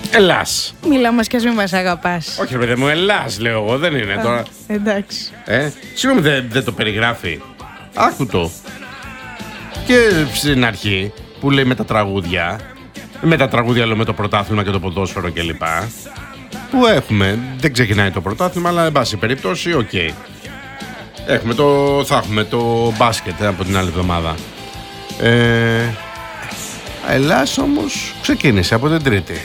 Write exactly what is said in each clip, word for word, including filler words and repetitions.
Ελλάς. Μιλά μας κι ας μην μας αγαπάς. Όχι, ρε παιδί μου, Ελλάς λέω εγώ, δεν είναι Α, τώρα. εντάξει. Ε, συγγνώμη, δεν δεν το περιγράφει. Άκου το. Και στην αρχή που λέει με τα τραγούδια, με τα τραγούδια λέω με το πρωτάθλημα και το ποδόσφαιρο κλπ. Που έχουμε, δεν ξεκινάει το πρωτάθλημα, αλλά εν πάση περιπτώσει, οκ. Okay. Έχουμε το, θα έχουμε το μπάσκετ από την άλλη εβδομάδα. Ε, Ελλάς όμως ξεκίνησε από την Τρίτη.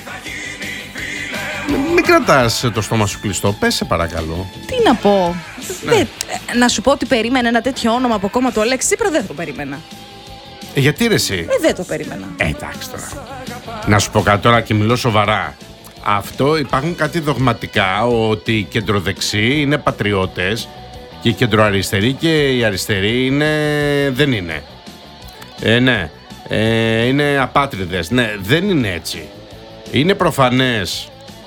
Μην κρατάς το στόμα σου κλειστό, πες σε παρακαλώ. Τι να πω. Ναι. Δεν- να σου πω ότι περίμενε ένα τέτοιο όνομα από κόμμα του Αλέξη Τσίπρα, δεν το περίμενα. Ε, γιατί ρε εσύ. Ε, δεν το περίμενα. Ε, εντάξει τώρα. Να σου πω κάτι τώρα και μιλώ σοβαρά. Αυτό υπάρχουν κάτι δογματικά ότι οι κεντροδεξιοί είναι πατριώτες και οι κεντροαριστεροί και οι αριστεροί είναι... δεν είναι. Ε, ναι. Ε, είναι απάτριδες. Ναι, δεν είναι έτσι. Είναι προφανές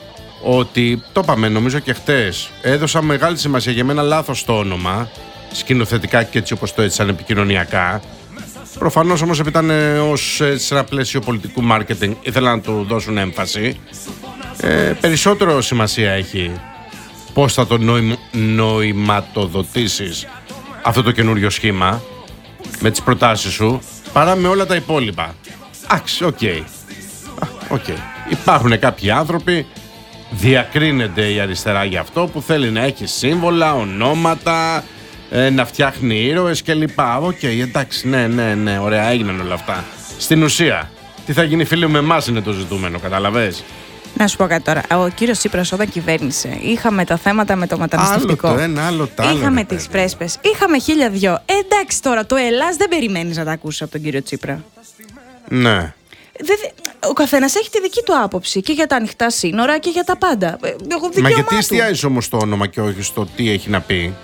ότι, το είπαμε νομίζω και χτες, έδωσα μεγάλη σημασία για μένα λάθος το όνομα, σκηνοθετικά και έτσι όπως το έτσισαν επικοινωνιακά. Προφανώς όμως επειδή ήταν ε, ως ε, σε ένα πλαίσιο πολιτικού μάρκετινγκ ήθελαν να του δώσουν έμφαση. Ε, περισσότερο σημασία έχει πώς θα το νοημ, νοηματοδοτήσεις αυτό το καινούριο σχήμα με τις προτάσεις σου παρά με όλα τα υπόλοιπα. Άξι, οκ. Okay. Okay. Υπάρχουν κάποιοι άνθρωποι, διακρίνεται η αριστερά για αυτό, που θέλει να έχει σύμβολα, ονόματα, ε, να φτιάχνει ήρωες κλπ. Οκ, okay, εντάξει, ναι, ναι, ναι, ωραία, έγιναν όλα αυτά. Στην ουσία, τι θα γίνει φίλοι με εμάς είναι το ζητούμενο, καταλαβες. Να σου πω κάτι τώρα. Ο κύριος Τσίπρας όταν κυβέρνησε, είχαμε τα θέματα με το μεταναστευτικό. Άλλο το ένα, άλλο το άλλο. Είχαμε ρε, τις παιδί. πρέσπες. Είχαμε χίλια δυο. Ε, εντάξει τώρα, το Ελλάς δεν περιμένεις να τα ακούσεις από τον κύριο Τσίπρα. Ναι. Δεν- ο καθένας έχει τη δική του άποψη και για τα ανοιχτά σύνορα και για τα πάντα. Ε, έχω Μα δικαίωμά γιατί του. εστιάζεις όμως το όνομα και όχι στο τι έχει να πει.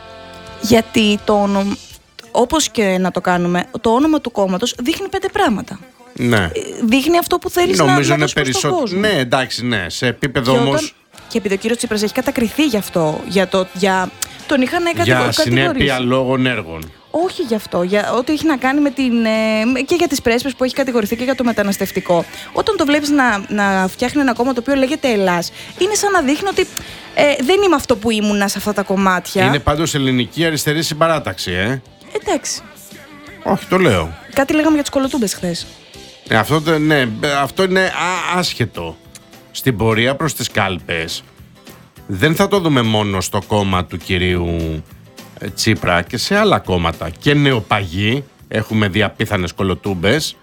Γιατί το όνομα, όπως και να το κάνουμε, το όνομα του κόμματος δείχνει πέντε πράγματα. Ναι. Ε, Δείχνει αυτό που θέλεις να, Νομίζω να είναι δώσεις προς τον περισσότερο. κόσμο. Ναι, εντάξει, ναι. Σε επίπεδο Και, όταν- όμως και επειδή ο κύριος Τσίπρας έχει κατακριθεί γι' αυτό, για το, για, τον είχαν για κατηγορήσει. συνέπεια λόγων έργων. Όχι γι' αυτό, για ό,τι έχει να κάνει με την, ε, και για τις πρέσπες που έχει κατηγορηθεί και για το μεταναστευτικό. Όταν το βλέπεις να, να φτιάχνει ένα κόμμα το οποίο λέγεται Ελλάς, είναι σαν να δείχνει ότι ε, δεν είμαι αυτό που ήμουνα σε αυτά τα κομμάτια. Είναι πάντως ελληνική αριστερή συμπαράταξη, ε. Εντάξει. Όχι, το λέω. Κάτι λέγαμε για τις κολοτούμπες χθες. Ε, αυτό, το- ναι, αυτό είναι α, άσχετο. Στην πορεία προς τις κάλπες δεν θα το δούμε μόνο στο κόμμα του κυρίου ε, Τσίπρα και σε άλλα κόμματα. Και νεοπαγοί έχουμε δει απίθανες κολοτούμπες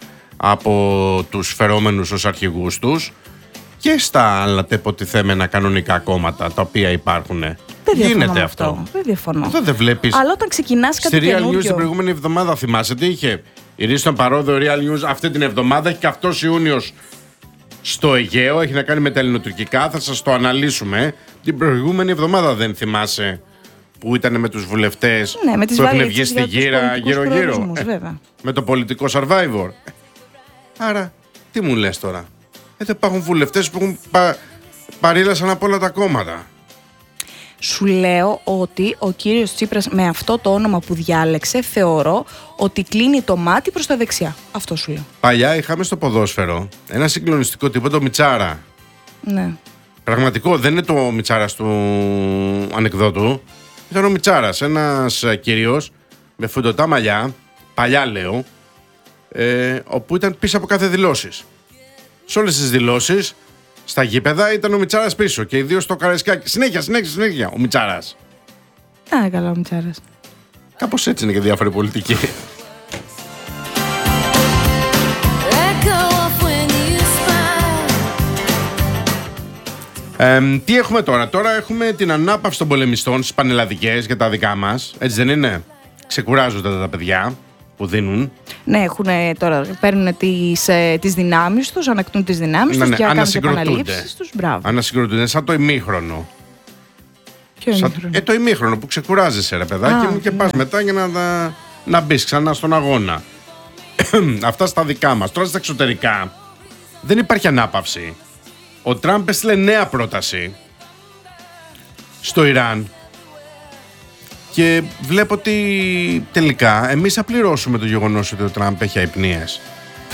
από τους φερόμενους ως αρχηγούς τους και στα άλλα τεποτιθέμενα κανονικά κόμματα τα οποία υπάρχουν. Δεν διαφωνώ Γίνεται με αυτό. αυτό. Δεν διαφωνώ. Αυτό δεν βλέπεις. Αλλά όταν ξεκινάς Στη κάτι Real News την καινούριο. προηγούμενη εβδομάδα θυμάσαι τι είχε. Η Ρίστον Παρόδο Real News αυτή την εβδομάδα έχει και αυτός Ιούνιος στο Αιγαίο. Έχει να κάνει με τα ελληνοτουρκικά. Θα σας το αναλύσουμε. Την προηγούμενη εβδομάδα δεν θυμάσαι που ήταν με τους βουλευτές Ναι, με τις που έχουν βγει βαλίτσες στη για τους γύρα πολιτικούς γύρω-γύρω. προορισμούς, βέβαια. Με το πολιτικό survivor. Άρα, τι μου λες τώρα. Εδώ υπάρχουν βουλευτές που έχουν πα... παρήλασαν από όλα τα κόμματα. Σου λέω ότι ο κύριος Τσίπρας με αυτό το όνομα που διάλεξε θεωρώ ότι κλείνει το μάτι προς τα δεξιά. Αυτό σου λέω. Παλιά είχαμε στο ποδόσφαιρο ένα συγκλονιστικό τύπο, το Μιτσάρα. Ναι. Πραγματικό, δεν είναι το Μιτσάρας του ανεκδότου. Ήταν ο Μιτσάρας, ένας κύριος με φουντωτά μαλλιά, παλιά λέω, ε, όπου ήταν πίσω από κάθε δηλώσεις. Σε όλες τις δηλώσεις, στα γήπεδα ήταν ο Μιτσάρας πίσω και ιδίως στο Καραϊσκάκι. Συνέχεια, συνέχεια, συνέχεια, ο Μιτσάρας. Α, καλά ο Μιτσάρας. Κάπως έτσι είναι και διάφοροι πολιτικοί. Ε, τι έχουμε τώρα. Τώρα έχουμε την ανάπαυση των πολεμιστών στις πανελλαδικές για τα δικά μας. Έτσι δεν είναι. Ξεκουράζονται τα παιδιά που δίνουν. Ναι, έχουν τώρα, παίρνουν τις, ε, τις δυνάμεις τους, ανακτούν τις δυνάμεις Ναι, τους ναι, και κάνουν τις ανασυγκροτούνται. επαναλήψεις τους. Μπράβο. Ανασυγκροτούνται. σαν το ημίχρονο. Ποιο Σαν- είναι ε, το ημίχρονο που ξεκουράζεσαι, ρε παιδάκι Α, μου, και ναι. πας μετά για να, να, να μπει ξανά στον αγώνα. Αυτά στα δικά μας. Τώρα στα εξωτερικά δεν υπάρχει ανάπαυση. Ο Τραμπ έστειλε νέα πρόταση στο Ιράν και βλέπω ότι τελικά εμείς θα πληρώσουμε το γεγονός ότι ο Τραμπ έχει αϊπνίες.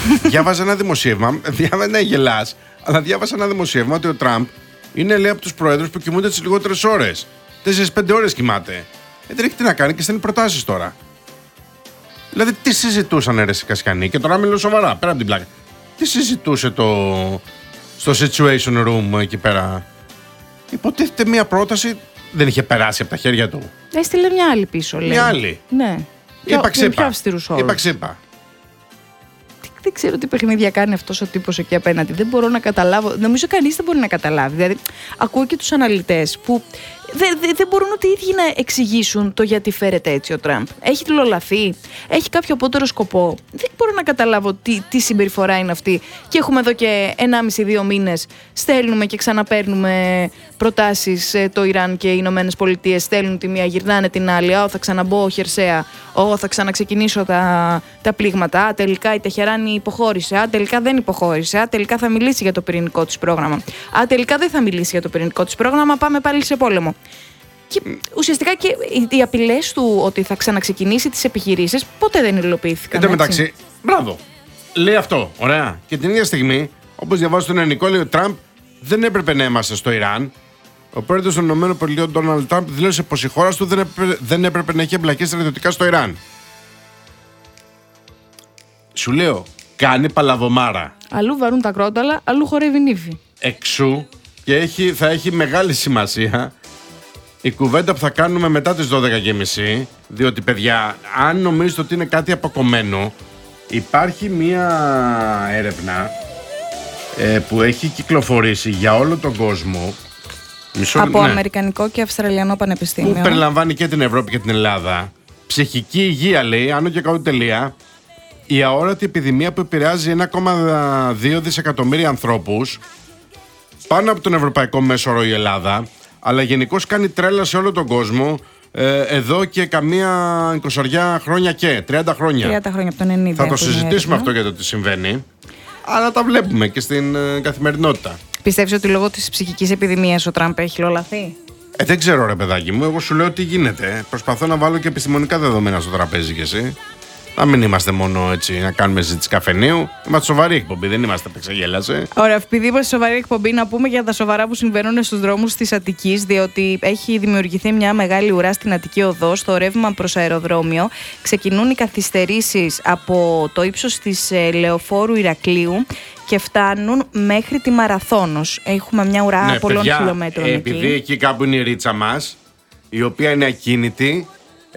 Διάβαζα ένα δημοσίευμα. Διάβαζα, ναι, γελάς, αλλά διάβασα ένα δημοσίευμα ότι ο Τραμπ είναι, λέει, από τους προέδρους που κοιμούνται τις λιγότερες ώρες. τέσσερις πέντε ώρες κοιμάται. Ε, δεν έχει τι να κάνει και στέλνει προτάσεις τώρα. Δηλαδή, τι συζητούσαν, ρε Κασιανή, και τώρα μιλώ σοβαρά, πέρα από την πλάκα. Τι συζητούσε το, στο situation room εκεί πέρα. Υποτίθεται μια πρόταση, δεν είχε περάσει από τα χέρια του. Έστειλε μια άλλη πίσω, λέει. Μια άλλη. Ναι. Είπα ξύπα. Πιο αυστηρούς όρους. Είπα ξύπα. Δεν ξέρω τι παιχνίδια κάνει αυτός ο τύπος εκεί απέναντι. Δεν μπορώ να καταλάβω. Νομίζω κανείς δεν μπορεί να καταλάβει. Δηλαδή, ακούω και τους αναλυτές που δεν δε, δε μπορούν ούτε οι ίδιοι να εξηγήσουν το γιατί φέρεται έτσι ο Τραμπ. Έχει τυλολαθεί, έχει κάποιο απότερο σκοπό. Δεν μπορώ να καταλάβω τι, τι συμπεριφορά είναι αυτή. Και έχουμε εδώ και ενάμιση δύο μήνες στέλνουμε και ξαναπαίρνουμε προτάσεις. Το Ιράν και οι Ηνωμένες Πολιτείες στέλνουν τη μία, γυρνάνε την άλλη. Ω, θα ξαναμπω χερσαία. Ω, θα ξαναξεκινήσω τα, τα πλήγματα. Α, τελικά η Τεχεράνη υποχώρησε. Α, τελικά δεν υποχώρησε. Α, τελικά θα μιλήσει για το πυρηνικό της πρόγραμμα. Α, τελικά δεν θα μιλήσει για το πυρηνικό της πρόγραμμα. Πάμε πάλι σε πόλεμο. Και ουσιαστικά και οι απειλές του ότι θα ξαναξεκινήσει τις επιχειρήσεις ποτέ δεν υλοποιήθηκαν. Εν τω μεταξύ, μπράβο. Λέει αυτό, ωραία. Και την ίδια στιγμή, όπως διαβάζω στον ελληνικό, λέει ο Τραμπ δεν έπρεπε να είμαστε στο Ιράν. Ο πρόεδρος των ΗΠΑ, Ντόναλντ Τραμπ, δήλωσε πως η χώρα του δεν έπρεπε, δεν έπρεπε να έχει εμπλακεί στρατιωτικά στο Ιράν. Σου λέω, κάνει παλαβομάρα. Αλλού βαρούν τα κρόταλα, αλλού χορεύει νύφη. Εξού και έχει, θα έχει μεγάλη σημασία η κουβέντα που θα κάνουμε μετά τις δώδεκα και μισή, διότι, παιδιά, αν νομίζετε ότι είναι κάτι αποκομμένο, υπάρχει μία έρευνα ε, που έχει κυκλοφορήσει για όλο τον κόσμο. Μισό, από ναι, Αμερικανικό και Αυστραλιανό Πανεπιστήμιο. Που περιλαμβάνει και την Ευρώπη και την Ελλάδα. Ψυχική υγεία, λέει, άνω και κάτω τελεία. Η αόρατη επιδημία που επηρεάζει ένα κόμμα δύο δισεκατομμύρια ανθρώπους, πάνω από τον ευρωπαϊκό μέσο όρο η Ελλάδα, αλλά γενικώς κάνει τρέλα σε όλο τον κόσμο ε, εδώ και καμία εικοσαριά χρόνια και τριάντα χρόνια. τριάντα χρόνια από τον ενενήντα. Θα το συζητήσουμε αυτό για το τι συμβαίνει, αλλά τα βλέπουμε και στην ε, καθημερινότητα. Πιστεύεις ότι λόγω της ψυχικής επιδημίας ο Τραμπ έχει λολαθεί? Ε, δεν ξέρω, ρε παιδάκι μου, εγώ σου λέω τι γίνεται. Προσπαθώ να βάλω και επιστημονικά δεδομένα στο τραπέζι κι εσύ. Να μην είμαστε μόνο έτσι να κάνουμε συζήτηση καφενείου. Είμαστε σοβαρή εκπομπή, δεν είμαστε απεξαγέλασε. Ωραία, επειδή είμαστε σοβαρή εκπομπή, να πούμε για τα σοβαρά που συμβαίνουν στους δρόμους της Αττικής, διότι έχει δημιουργηθεί μια μεγάλη ουρά στην Αττική Οδό, στο ρεύμα προς αεροδρόμιο. Ξεκινούν οι καθυστερήσεις από το ύψος της Λεωφόρου Ηρακλείου και φτάνουν μέχρι τη Μαραθώνος. Έχουμε μια ουρά ναι, πολλών παιδιά, χιλιόμετρων. Επειδή εκεί. εκεί κάπου είναι η ρίτσα μας, η οποία είναι ακίνητη.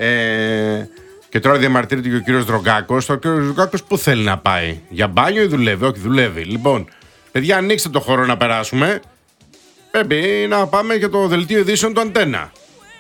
Ε, Και τώρα διαμαρτύρεται και ο κύριος Δρογκάκος. Ο κύριος Δρογκάκος πού θέλει να πάει? Για μπάνιο ή δουλεύει? Όχι, δουλεύει. Λοιπόν, παιδιά, ανοίξτε το χώρο να περάσουμε. Πρέπει να πάμε για το δελτίο ειδήσεων του Αντένα.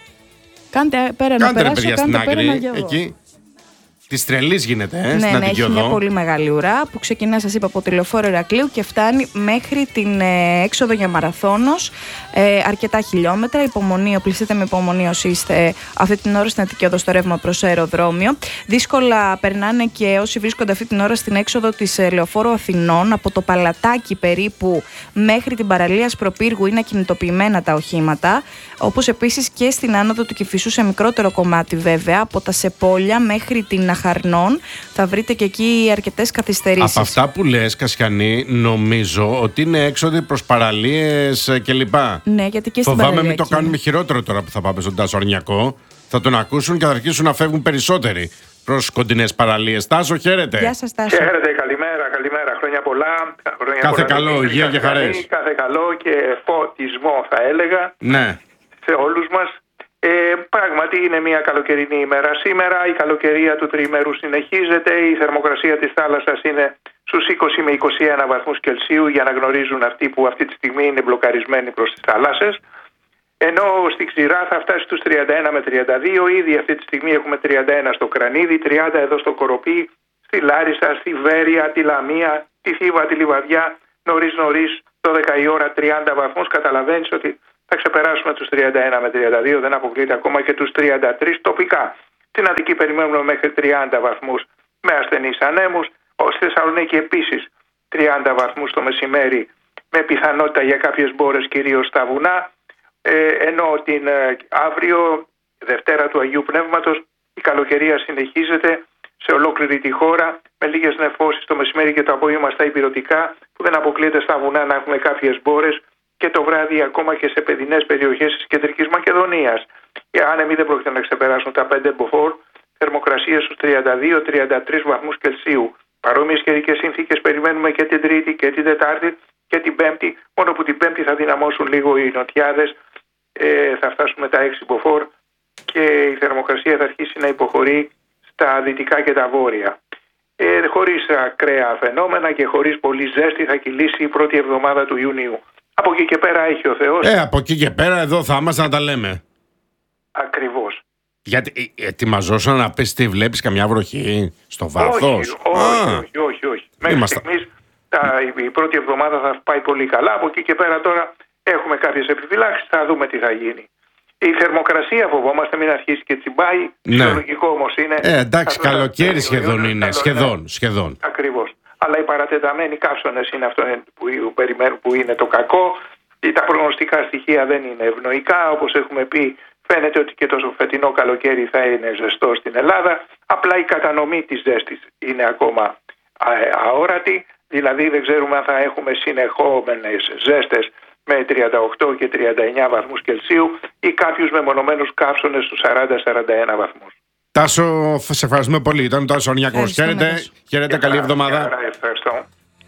Κάντε πέρα κάντε, να περάσω, παιδιά, κάντε στην πέρα άκρη, να γεύω. εκεί. Τη τρελή γίνεται, ε, ναι, στην ναι, Αττική έχει Οδό. μια πολύ μεγάλη ουρά που ξεκινά, σας είπα, από τη Λεωφόρο Ηρακλείου και φτάνει μέχρι την ε, έξοδο για Μαραθώνος. Ε, αρκετά χιλιόμετρα. Υπομονή, οπλιστείτε με υπομονή όσοι είστε αυτή την ώρα στην Αττική Οδό στο ρεύμα προς αεροδρόμιο. Δύσκολα περνάνε και όσοι βρίσκονται αυτή την ώρα στην έξοδο της ε, Λεωφόρου Αθηνών. Από το Παλατάκι περίπου μέχρι την παραλία Σπροπύργου είναι ακινητοποιημένα τα οχήματα. Όπως επίσης και στην άνοδο του Κηφισού σε μικρότερο κομμάτι, βέβαια, από τα Σεπόλια μέχρι την Αχαρνών. Θα βρείτε και εκεί αρκετές καθυστερήσεις. Από αυτά που λες, Κασιανή, νομίζω ότι είναι έξοδοι προς παραλίες κλπ. Ναι, γιατί και στην Φοβάμαι παραλία μην το εκεί. κάνουμε χειρότερο τώρα που θα πάμε στον Τάσο Αρνιακό. Θα τον ακούσουν και θα αρχίσουν να φεύγουν περισσότεροι προς κοντινές παραλίες. Τάσο, χαίρετε. Γεια σας, Τάσο. Χαίρετε, καλημέρα, καλημέρα. Χρόνια πολλά. Χρόνια Κάθε πολλά καλό, υγεία και χαρές. Κάθε καλό και φωτισμό, θα έλεγα, Ναι. σε όλους μας. Ε, πράγματι είναι μια καλοκαιρινή ημέρα σήμερα. Η καλοκαιρία του τριημέρου συνεχίζεται. Η θερμοκρασία της θάλασσας είναι στους είκοσι με είκοσι ένα βαθμούς Κελσίου, για να γνωρίζουν αυτοί που αυτή τη στιγμή είναι μπλοκαρισμένοι προς τις θάλασσες. Ενώ στη Ξηρά θα φτάσει στους τριάντα ένα με τριάντα δύο. Ήδη αυτή τη στιγμή έχουμε τριάντα ένα στο Κρανίδι, τριάντα εδώ στο Κοροπή, στη Λάρισα, στη Βέρεια, τη Λαμία, τη Θήβα, τη Λιβαδιά. Νωρίς νωρίς, δώδεκα η ώρα, τριάντα βαθμούς. Καταλαβαίνεις ότι θα ξεπεράσουμε τους τριάντα ένα με τριάντα δύο, δεν αποκλείεται ακόμα και τους τριάντα τρία τοπικά. Στην Αττική περιμένουμε μέχρι τριάντα βαθμούς με ασθενείς ανέμους. Στη Θεσσαλονίκη επίσης τριάντα βαθμούς το μεσημέρι, με πιθανότητα για κάποιες μπόρες κυρίως στα βουνά. Ε, ενώ την ε, αύριο, Δευτέρα του Αγίου Πνεύματος, η καλοκαιρία συνεχίζεται σε ολόκληρη τη χώρα, με λίγες νεφώσεις το μεσημέρι και το απόγευμα στα ηπειρωτικά, που δεν αποκλείεται στα βουνά να έχουμε κάποιες μπόρες, και το βράδυ ακόμα και σε παιδινές περιοχές της Κεντρικής Μακεδονίας. Οι άνεμοι δεν πρόκειται να ξεπεράσουν τα πέντε μποφόρ, θερμοκρασίες στους τριάντα δύο με τριάντα τρεις βαθμούς Κελσίου. Παρόμοιες καιρικές συνθήκες περιμένουμε και την Τρίτη και την Τετάρτη και την Πέμπτη, μόνο που την Πέμπτη θα δυναμώσουν λίγο οι νοτιάδες, ε, θα φτάσουμε τα έξι μποφόρ και η θερμοκρασία θα αρχίσει να υποχωρεί στα δυτικά και τα βόρεια. Ε, χωρίς ακραία φαινόμενα και χωρίς πολύ ζέστη θα κυλήσει η πρώτη εβδομάδα του Ιουνίου. Από εκεί και πέρα έχει ο Θεός. Ε, από εκεί και πέρα εδώ θα είμαστε να τα λέμε. Ακριβώς. Γιατί ε, ετοιμαζόσαν να πεις τι βλέπεις, καμιά βροχή στο βάθος? Όχι, όχι, όχι, όχι, όχι. Μέχρι Είμαστε. στιγμής τα, η πρώτη εβδομάδα θα πάει πολύ καλά. Από εκεί και πέρα τώρα έχουμε κάποιες επιφυλάξεις, θα δούμε τι θα γίνει. Η θερμοκρασία φοβόμαστε μην αρχίσει και τσιμπάει. Ναι. Φυσιολογικό όμως είναι. Ε, εντάξει, θα καλοκαίρι θα- σχεδόν θα- είναι. θα- Σχεδόν, σχεδόν. Ακριβώς. Αλλά οι παρατεταμένοι καύσωνες είναι αυτό που περιμένουν, που είναι το κακό. Τα προγνωστικά στοιχεία δεν είναι ευνοϊκά. Όπως έχουμε πει, φαίνεται ότι και το φετινό καλοκαίρι θα είναι ζεστό στην Ελλάδα. Απλά η κατανομή της ζέστης είναι ακόμα α- αόρατη. Δηλαδή δεν ξέρουμε αν θα έχουμε συνεχόμενες ζέστες με τριάντα οκτώ και τριάντα εννιά βαθμούς Κελσίου ή κάποιους μεμονωμένους καύσωνες στους σαράντα με σαράντα ένα βαθμούς. Τάσο, σε ευχαριστούμε πολύ. Ήταν ο Τάσος Ορνιακός. Ευχαριστούμε, Χαίρετε, Τάσο. χαίρετε, καλή Γεια χαρά, εβδομάδα. γεια χαρά, ευχαριστώ.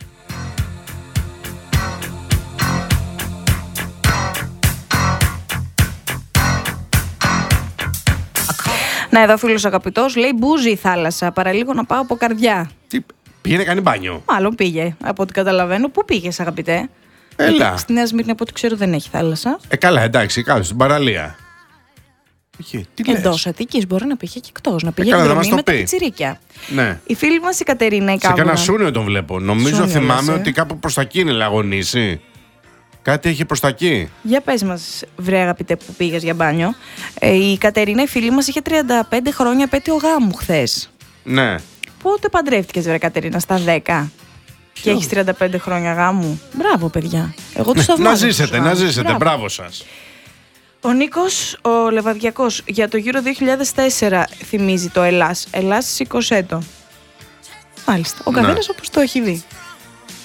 Να, εδώ φίλος αγαπητός λέει μπούζι η θάλασσα. Παραλίγο να πάω από καρδιά. Τι, πήγαινε κάνει μπάνιο. Μάλλον πήγε, από ό,τι καταλαβαίνω. Πού πήγες, αγαπητέ? Έλα. Στη Νέα Σμύρνη, από ό,τι ξέρω, δεν έχει θάλασσα. Ε, καλά, εντάξει, κάτω στην παραλία. Είχε, τι λες? Εντός Αττικής, μπορεί να πήγε και εκτός. Να πήγε καλά, θα μας εκδρομή το με τα πει. πιτσιρίκια. Ναι. Η φίλη μας η Κατερίνα η Σε κανένα Κάβουνα. σούνιο τον βλέπω. Νομίζω, Σούνιο, θυμάμαι λες, ε. ότι κάπου προς τα εκεί είναι λαγωνίσει. Κάτι έχει προς τα εκεί. Για πες μας, βρε αγαπητέ, που πήγες για μπάνιο. Ε, η Κατερίνα, η φίλη μας, είχε τριάντα πέντε χρόνια επέτειο γάμου χθες. Ναι. Πότε παντρεύτηκες, βρε Κατερίνα, στα δέκα? Και έχεις τριάντα πέντε χρόνια γάμου. Μπράβο, παιδιά. Εγώ τους θαυμάζω. Να τους ζήσετε, να γάμους. ζήσετε. Μπράβο. Μπράβο σας. Ο Νίκος, ο Λεβαδιακός, για το Euro δύο χιλιάδες τέσσερα θυμίζει το Ελλάς. Ελλάς, σηκωσέ το. Μάλιστα. Ο Ναι. καθένας όπως το έχει δει.